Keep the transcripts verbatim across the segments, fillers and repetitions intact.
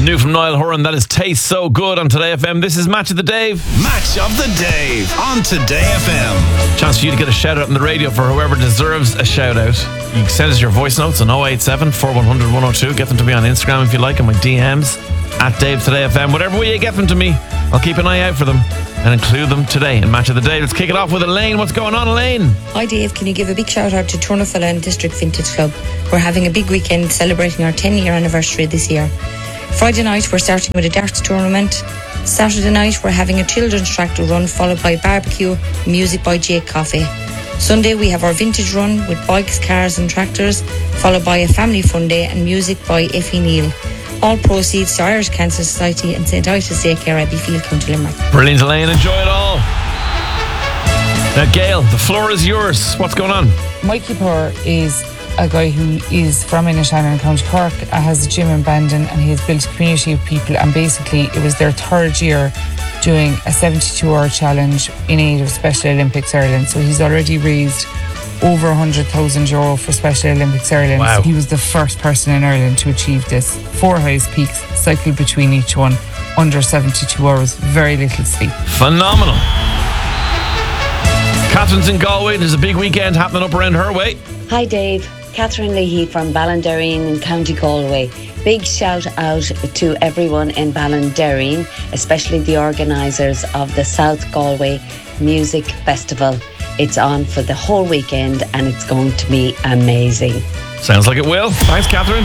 New from Niall Horan, that is Taste So Good on Today F M. This is Match of the Dave. Match of the Dave on Today F M. Chance for you to get a shout out on the radio for whoever deserves a shout out. You can send us your voice notes on oh eight seven, four one zero zero, one oh two. Get them to me on Instagram if you like, on my D Ms at Dave Today F M. Whatever way you get them to me, I'll keep an eye out for them and include them today in Match of the Day. Let's kick it off with Elaine. What's going on, Elaine? Hi Dave, can you give a big shout out to Turnefella District Vintage Club? We're having a big weekend celebrating our ten year anniversary this year. Friday night we're starting with a darts tournament. Saturday night we're having a children's tractor run followed by barbecue, music by Jake Coffee. Sunday we have our vintage run with bikes, cars and tractors, followed by a family fun day and music by Effie Neal. All proceeds to Irish Cancer Society and St Itas Daycare, Abbeyfield, County Limerick. Brilliant, Elaine. Enjoy it all. Now, Gail, the floor is yours. What's going on? Mikey Power is a guy who is from Inishannon in County Cork, uh, has a gym in Bandon, and he has built a community of people, and basically it was their third year doing a seventy-two hour challenge in aid of Special Olympics Ireland. So he's already raised over one hundred thousand euro for Special Olympics Ireland. Wow. He was the first person in Ireland to achieve this. Four highest peaks, cycled between each one, under seventy-two hours, very little sleep. Phenomenal. Catherine's in Galway. There's a big weekend happening up around her way. Hi Dave, Catherine Leahy from Ballinderreen in County Galway. Big shout out to everyone in Ballinderreen, especially the organisers of the South Galway Music Festival. It's on for the whole weekend and it's going to be amazing. Sounds like it will. Thanks, Catherine.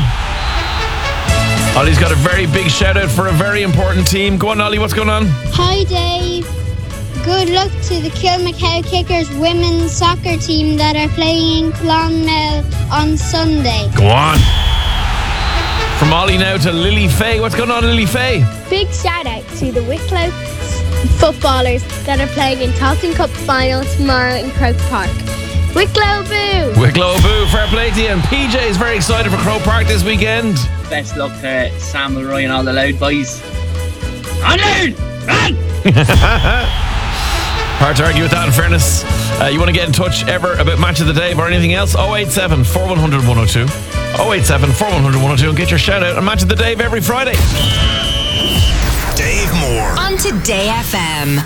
Ollie's got a very big shout out for a very important team. Go on, Ollie, what's going on? Hi Dave. Good luck to the Kilmacow Kickers women's soccer team that are playing in Clonmel on Sunday. Go on. From Ollie now to Lily Faye. What's going on, Lily Faye? Big shout out to the Wicklow footballers that are playing in Tailteann Cup final tomorrow in Croke Park. Wicklow Boo! Wicklow Boo, fair play to you. And P J is very excited for Croke Park this weekend. Best luck to Sam Leroy and all the Loud boys. On Loud! Run! Hard to argue with that, in fairness. Uh, you want to get in touch ever about Match of the Day or anything else? oh eight seven, four one zero zero, one oh two. oh eight seven, four one zero zero, one oh two and get your shout out on Match of the Day every Friday. Dave Moore on Today F M.